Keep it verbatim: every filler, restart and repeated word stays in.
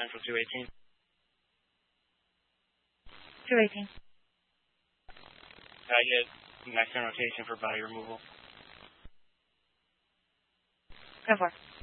Central two eighteen. two eighteen. I get next in rotation for body removal. Go for it.